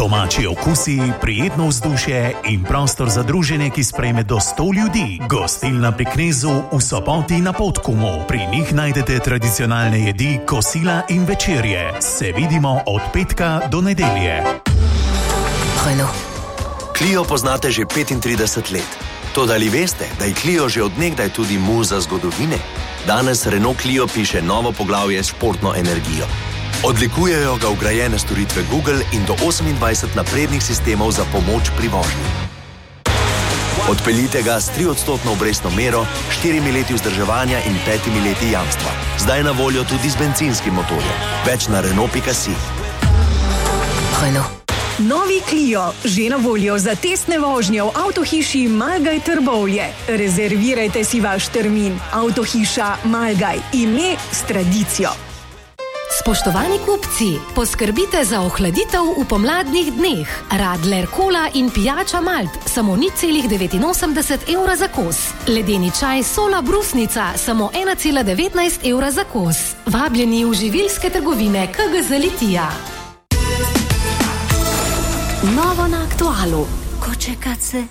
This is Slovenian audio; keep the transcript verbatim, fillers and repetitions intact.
Domači okusi, prijetno vzdušje in prostor za druženje, ki sprejme do sto ljudi. Gostilna pri Knezu v Sopoti na Podkumu. Pri njih najdete tradicionalne jedi, kosila in večerje. Se vidimo od petka do nedelje. Renault. Clio poznate že petintrideset let. Toda ali veste, da je Clio že od nekdaj tudi muza zgodovine? Danes Renault Clio piše novo poglavje s športno energijo. Odlikujejo ga vgrajene storitve Google in do osemindvajset naprednih sistemov za pomoč pri vožnji. Odpeljite ga s triodstotno obrestno mero, štirimi leti vzdrževanja in petimi leti jamstva. Zdaj na voljo tudi z bencinskim motorjem. Več na Renault pika si. Renault. Novi Clio, že na voljo za testne vožnje v avtohiši Malgaj Trbovlje. Rezervirajte si vaš termin. Avtohiša Malgaj, ime s tradicijo. Spoštovani kupci, poskrbite za ohladitev v pomladnih dneh. Radler kola in pijača Malt, samo nič celih devetinosemdeset evra za kos. Ledeni čaj Sola Brusnica, samo ena cela devetnajst evra za kos. Vabljeni v živilske trgovine K G Z Litija. Novo na Aktualu. Koče kace,